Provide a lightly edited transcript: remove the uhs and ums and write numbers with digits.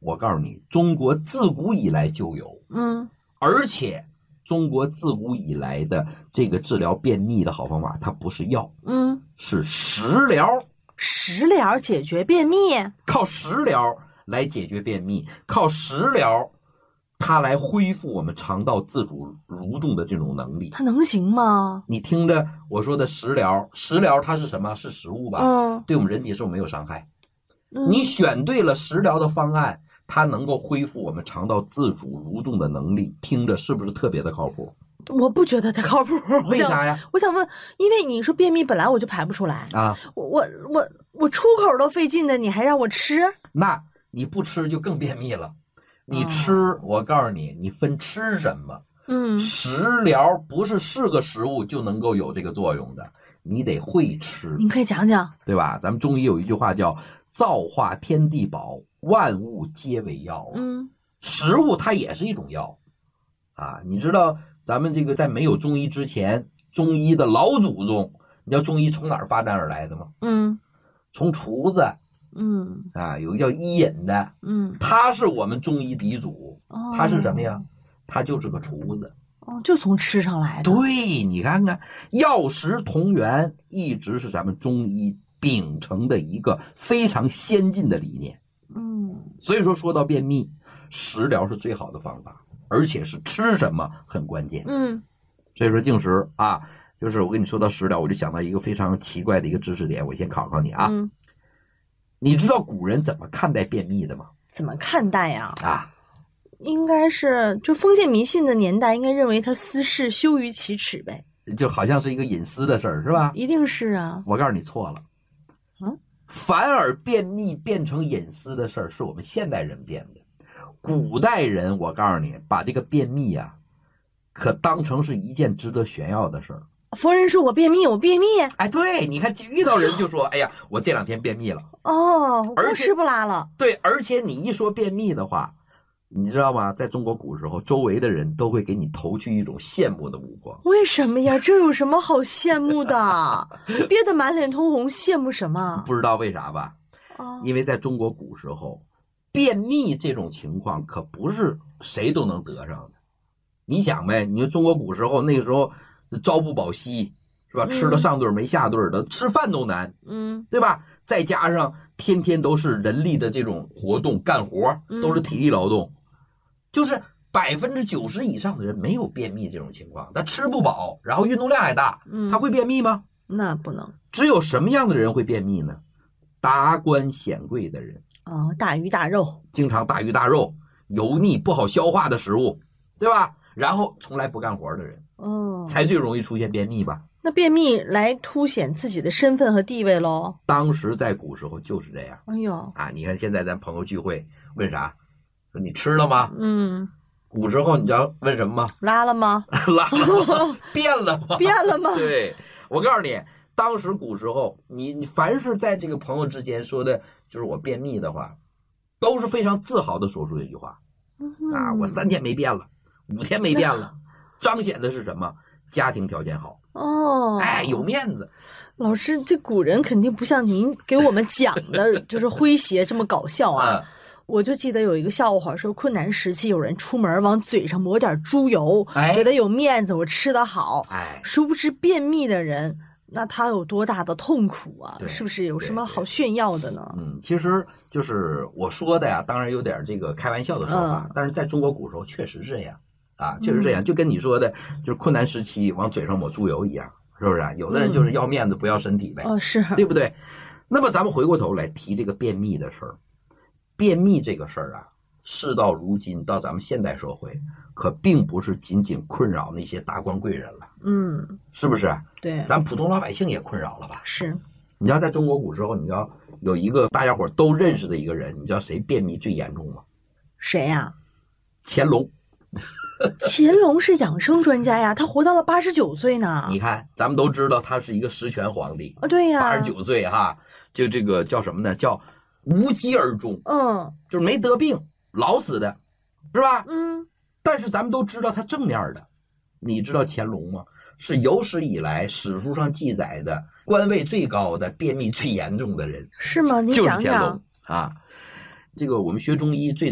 我告诉你，中国自古以来就有，而且中国自古以来的这个治疗便秘的好方法，它不是药，是食疗。 食疗解决便秘？ 靠食疗来解决便秘，靠食疗它来恢复我们肠道自主蠕动的这种能力。 它能行吗？ 你听着我说的食疗，食疗它是什么？是食物吧？对我们人体是没有伤害。你选对了食疗的方案，它能够恢复我们肠道自主蠕动的能力，听着是不是特别的靠谱？ 我不觉得它靠谱。 为啥呀？ 我想问，因为你说便秘本来我就排不出来啊， 我出口都费劲的，你还让我吃？ 那你不吃就更便秘了。你吃，我告诉你，你分吃什么。食疗不是个食物就能够有这个作用的，你得会吃。 您可以讲讲， 对吧？咱们中医有一句话叫造化天地宝，万物皆为药。食物它也是一种药啊。你知道咱们这个在没有中医之前，中医的老祖宗，你知道中医从哪儿发展而来的吗？从厨子。有一个叫伊尹的，他是我们中医鼻祖。他是什么呀？他就是个厨子。 就从吃上来的。 对，你看看药食同源，一直是咱们中医秉承的一个非常先进的理念。所以说到便秘，食疗是最好的方法，而且是吃什么很关键。所以说进食啊，就是我跟你说到食疗，我就想到一个非常奇怪的一个知识点，我先考考你啊。你知道古人怎么看待便秘的吗？ 怎么看待呀？应该是就封建迷信的年代，应该认为他私事羞于启齿呗， 就好像是一个隐私的事儿，是吧？ 一定是啊。 我告诉你错了。反而便秘变成隐私的事儿，是我们现代人变的。古代人，我告诉你，把这个便秘啊，可当成是一件值得炫耀的事儿。 逢人说我便秘，我便秘。 哎，对，你看遇到人就说，哎呀，我这2天便秘了。 不吃不拉了。 对，而且你一说便秘的话，你知道吗？在中国古时候，周围的人都会给你投去一种羡慕的目光。 为什么呀？这有什么好羡慕的？憋得满脸通红，羡慕什么？ 不知道为啥吧？因为在中国古时候，便秘这种情况可不是谁都能得上的。你想呗，你说中国古时候那个时候朝不保夕，是吧？吃了上顿没下顿的，吃饭都难，对吧？再加上天天都是人力的这种活动干活，都是体力劳动，就是90%以上的人没有便秘这种情况，他吃不饱，然后运动量还大，他会便秘吗？ 那不能。 只有什么样的人会便秘呢？达官显贵的人。 大鱼大肉， 经常大鱼大肉，油腻不好消化的食物，对吧？然后从来不干活的人，才最容易出现便秘吧？ 那便秘来凸显自己的身份和地位咯。 当时在古时候就是这样。 哎呦你看现在咱朋友聚会问啥？说你吃了吗？古时候你知道问什么吗？ 拉了吗？ 拉了吗？变了吗？ 变了吗？ 对，我告诉你，当时古时候你凡是在这个朋友之间说的就是我便秘的话，都是非常自豪的说出这句话。我3天没变了，5天没变了，彰显的是什么？家庭条件好。有面子。 老师，这古人肯定不像您给我们讲的就是诙谐这么搞笑啊。我就记得有一个笑话，说困难时期有人出门往嘴上抹点猪油，觉得有面子，我吃得好。殊不知便秘的人，那他有多大的痛苦啊？是不是有什么好炫耀的呢？ 其实就是我说的呀，当然有点这个开玩笑的说法，但是在中国古时候确实是这样确实这样，就跟你说的就是困难时期往嘴上抹猪油一样，是不是有的人就是要面子不要身体呗， 是， 对不对？那么咱们回过头来提这个便秘的事儿。便秘这个事儿事到如今到咱们现代社会，可并不是仅仅困扰那些达官贵人了，是不是？ 对， 咱普通老百姓也困扰了吧？ 是。 你知道在中国古时候，你知道有一个大家伙都认识的一个人，你知道谁便秘最严重吗？ 谁呀？ 乾隆。 乾隆是养生专家呀，他活到了89岁呢。 你看，咱们都知道他是一个实权皇帝对呀 ，89岁就这个叫什么呢？叫无疾而终，就是没得病，老死的，是吧？但是咱们都知道他正面的。你知道乾隆吗？是有史以来史书上记载的官位最高的、便秘最严重的人。 是吗？你讲讲。 就是乾隆这个我们学中医最